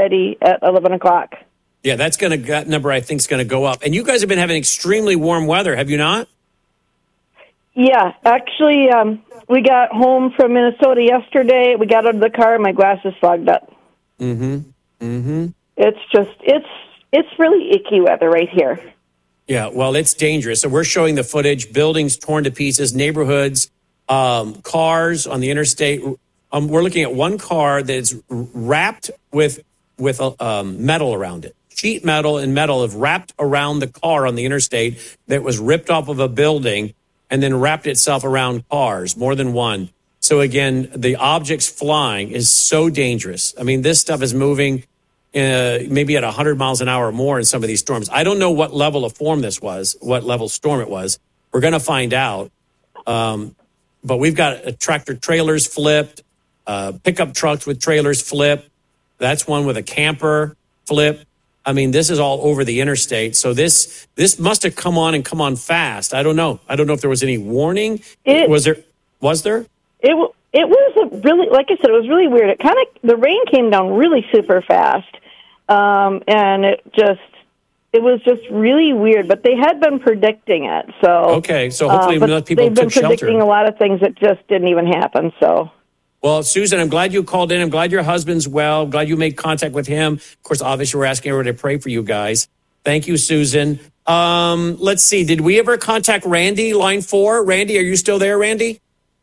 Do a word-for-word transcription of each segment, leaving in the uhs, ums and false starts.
already at eleven o'clock. Yeah, that's going to, that number I think is going to go up. And you guys have been having extremely warm weather, have you not? Yeah, actually, um, we got home from Minnesota yesterday. We got out of the car, and my glasses fogged up. Mm-hmm. Mm-hmm. It's just, it's it's really icky weather right here. Yeah, well, it's dangerous. So we're showing the footage, buildings torn to pieces, neighborhoods, um, cars on the interstate. Um, we're looking at one car that's wrapped with with um, metal around it. Sheet metal and metal have wrapped around the car on the interstate that was ripped off of a building and then wrapped itself around cars, more than one. So again, the objects flying is so dangerous. I mean, this stuff is moving uh, maybe at one hundred miles an hour or more in some of these storms. I don't know what level of form this was, what level storm it was. We're going to find out. Um, but we've got uh, tractor trailers flipped, uh, pickup trucks with trailers flipped. That's one with a camper flipped. I mean, this is all over the interstate. So this this must have come on and come on fast. I don't know. I don't know if there was any warning. It, was there? Was there? It it was a really, like I said, it was really weird. It kind of, the rain came down really super fast, um, and it just it was just really weird. But they had been predicting it, so okay. So hopefully, uh, people they've been took predicting shelter. a lot of things that just didn't even happen. So. Well, Susan, I'm glad you called in. I'm glad your husband's well. I'm glad you made contact with him. Of course, obviously, we're asking everybody to pray for you guys. Thank you, Susan. Um, let's see. Did we ever contact Randy, line four? Randy, are you still there, Randy?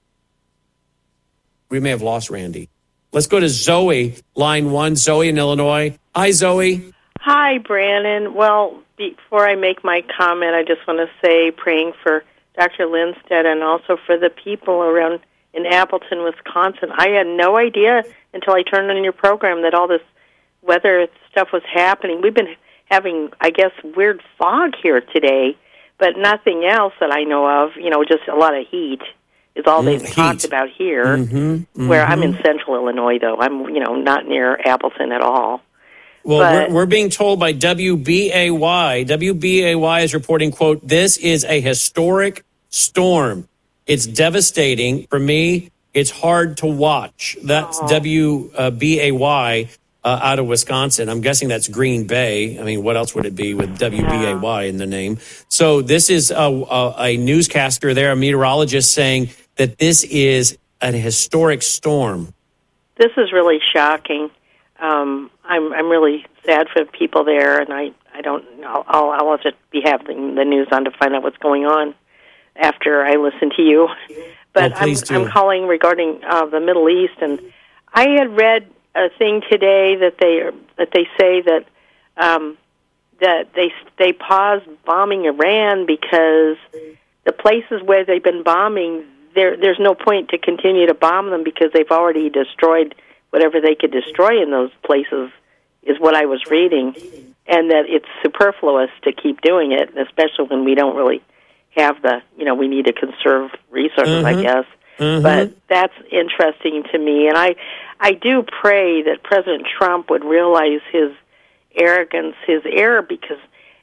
We may have lost Randy. Let's go to Zoe, line one. Zoe in Illinois. Hi, Zoe. Hi, Brandon. Well, before I make my comment, I just want to say praying for Doctor Lindstedt and also for the people around in Appleton, Wisconsin. I had no idea until I turned on your program that all this weather stuff was happening. We've been having, I guess, weird fog here today, but nothing else that I know of. You know, just a lot of heat is all Mm, they've heat. talked about here, Mm-hmm, mm-hmm. where I'm in central Illinois, though. I'm, you know, not near Appleton at all. Well, But- we're, we're being told by W B A Y. W B A Y is reporting, quote, this is a historic storm. It's devastating. For me, it's hard to watch. That's Oh. W B A Y uh, out of Wisconsin. I'm guessing that's Green Bay. I mean, what else would it be with W B A Y in the name? So this is a, a, a newscaster there, a meteorologist, saying that this is a historic storm. This is really shocking. Um, I'm I'm really sad for the people there, and I I don't I'll I'll, I'll have to be having the news on to find out what's going on after I listen to you. But Well, I'm please do. I'm calling regarding uh, the Middle East, and I had read a thing today that they that they say that um, that they they paused bombing Iran because the places where they've been bombing, there there's no point to continue to bomb them because they've already destroyed whatever they could destroy in those places, is what I was reading, and that it's superfluous to keep doing it, especially when we don't really have the, you know, we need to conserve resources, Mm-hmm. I guess. Mm-hmm. But that's interesting to me, and I, I do pray that President Trump would realize his arrogance, his error, because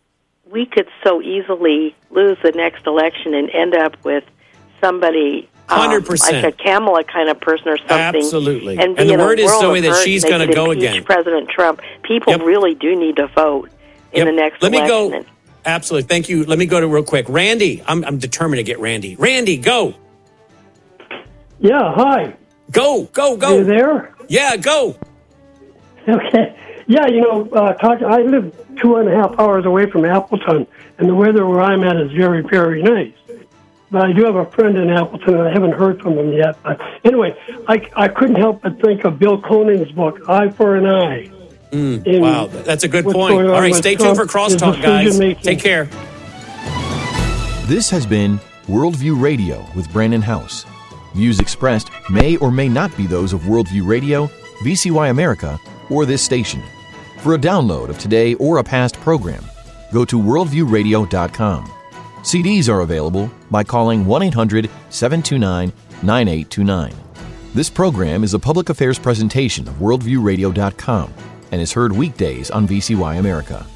we could so easily lose the next election and end up with somebody um, one hundred percent. like a Kamala kind of person or something. Absolutely. And, And be the in a word is, world Zoe, of that hurt, she's and they gonna could go impeach again. President Trump. People Yep. really do need to vote in Yep. the next Let me election. go. Absolutely. Thank you. Let me go to real quick. Randy, I'm, I'm determined to get Randy. Randy, go. Yeah, hi. Go, go, go. Are you there? Yeah, go. Okay. Yeah, you know, uh, talk, I live two and a half hours away from Appleton, and the weather where I'm at is very, very nice. But I do have a friend in Appleton, and I haven't heard from him yet. But anyway, I, I couldn't help but think of Bill Coning's book, Eye for an Eye. Mm, in wow, that's a good what's point. going on All right, with stay tuned Trump, for his Crosstalk, guys. decision-making. Take care. This has been Worldview Radio with Brandon House. Views expressed may or may not be those of Worldview Radio, V C Y America, or this station. For a download of today or a past program, go to worldview radio dot com. C Ds are available by calling one eight hundred seven two nine nine eight two nine. This program is a public affairs presentation of worldview radio dot com and is heard weekdays on V C Y America.